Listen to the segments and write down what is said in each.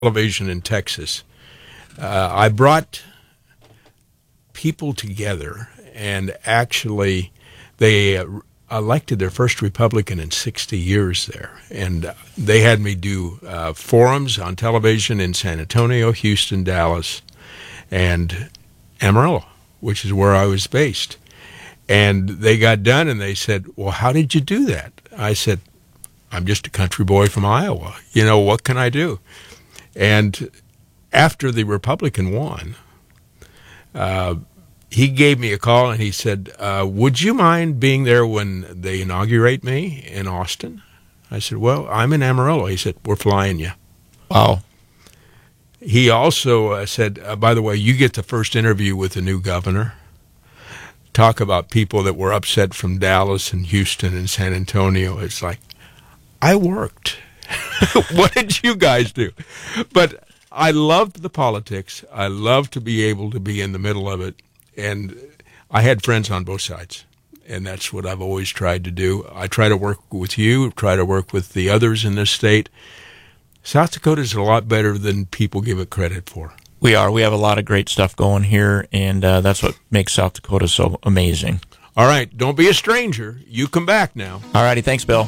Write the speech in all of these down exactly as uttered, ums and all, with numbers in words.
television in Texas. Uh, I brought people together, and actually they uh, elected their first Republican in sixty years there. And they had me do uh, forums on television in San Antonio, Houston, Dallas, and Amarillo, which is where I was based. And they got done, and they said, well, how did you do that? I said, I'm just a country boy from Iowa. You know, what can I do? And after the Republican won, uh, he gave me a call and he said, uh, would you mind being there when they inaugurate me in Austin? I said, well, I'm in Amarillo. He said, we're flying you. Wow. He also uh, said, uh, by the way, you get the first interview with the new governor. Talk about people that were upset from Dallas and Houston and San Antonio. It's like, I worked. What did you guys do? But I loved the politics. I loved to be able to be in the middle of it. And I had friends on both sides. And that's what I've always tried to do. I try to work with you, try to work with the others in this state. South Dakota is a lot better than people give it credit for. We are. We have a lot of great stuff going here, and uh, that's what makes South Dakota so amazing. All right. Don't be a stranger. You come back now. All righty. Thanks, Bill.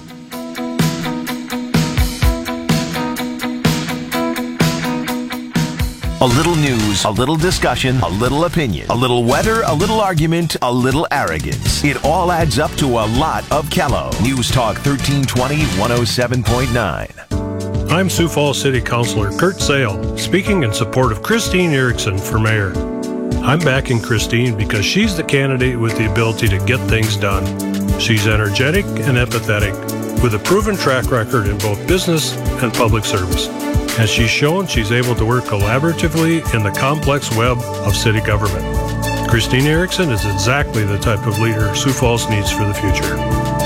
A little news, a little discussion, a little opinion, a little weather, a little argument, a little arrogance. It all adds up to a lot of Kello. News Talk thirteen twenty, one oh seven point nine. I'm Sioux Falls City Councilor Kurt Sale, speaking in support of Christine Erickson for mayor. I'm backing Christine because she's the candidate with the ability to get things done. She's energetic and empathetic, with a proven track record in both business and public service. As she's shown, she's able to work collaboratively in the complex web of city government. Christine Erickson is exactly the type of leader Sioux Falls needs for the future.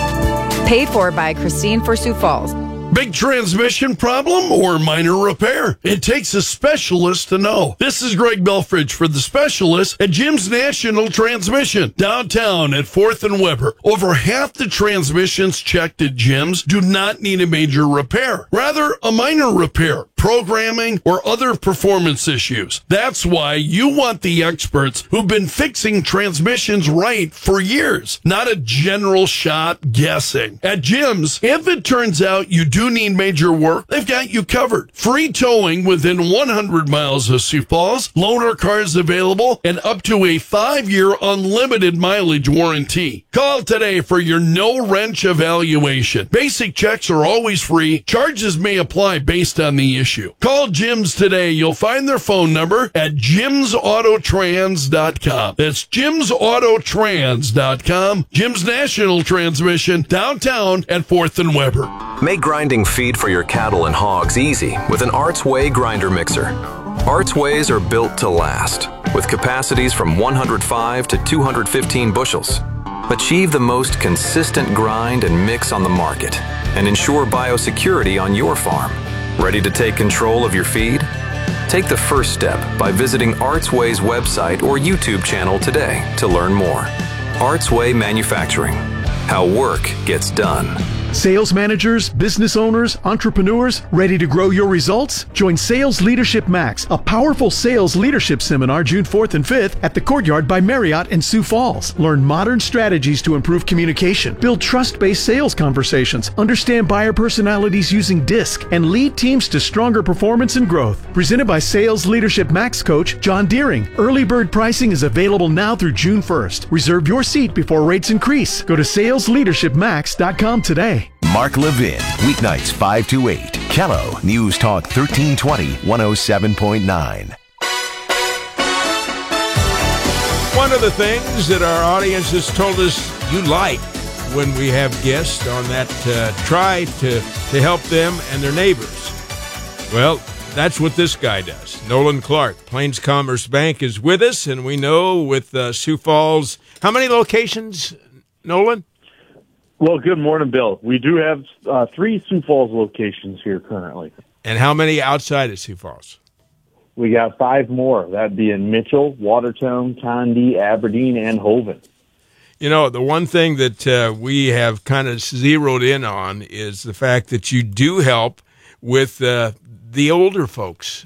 Paid for by Christine for Sioux Falls. Big transmission problem or minor repair? It takes a specialist to know. This is Greg Belfridge for the specialist at Jim's National Transmission, downtown at fourth and Weber. Over half the transmissions checked at Jim's do not need a major repair, rather a minor repair, programming, or other performance issues. That's why you want the experts who've been fixing transmissions right for years, not a general shot guessing. At Jim's, if it turns out you do need major work, they've got you covered. Free towing within one hundred miles of Sioux Falls, loaner cars available, and up to a five-year unlimited mileage warranty. Call today for your no-wrench evaluation. Basic checks are always free. Charges may apply based on the issue. Call Jim's today. You'll find their phone number at jims auto trans dot com. That's jims auto trans dot com. Jim's National Transmission, downtown at fourth and Weber. Make grinding feed for your cattle and hogs easy with an Arts Way grinder mixer. Arts Ways are built to last, with capacities from one hundred five to two hundred fifteen bushels. Achieve the most consistent grind and mix on the market, and ensure biosecurity on your farm. Ready to take control of your feed? Take the first step by visiting Artsway's website or YouTube channel today to learn more. Artsway Manufacturing. How work gets done. Sales managers, business owners, entrepreneurs, ready to grow your results? Join Sales Leadership Max, a powerful sales leadership seminar June fourth and fifth at the Courtyard by Marriott in Sioux Falls. Learn modern strategies to improve communication, build trust-based sales conversations, understand buyer personalities using DISC, and lead teams to stronger performance and growth. Presented by Sales Leadership Max coach John Deering. Early bird pricing is available now through June first. Reserve your seat before rates increase. Go to sales leadership max dot com today. Mark Levin, weeknights five to eight. Kello, News Talk thirteen twenty, one oh seven point nine. One of the things that our audience has told us you like when we have guests on that uh, try to, to help them and their neighbors. Well, that's what this guy does. Nolan Clark, Plains Commerce Bank, is with us, and we know with uh, Sioux Falls, how many locations, Nolan? Well, good morning, Bill. We do have uh, three Sioux Falls locations here currently. And how many outside of Sioux Falls? We got five more. That'd be in Mitchell, Watertown, Tondy, Aberdeen, and Hoven. You know, the one thing that uh, we have kind of zeroed in on is the fact that you do help with uh, the older folks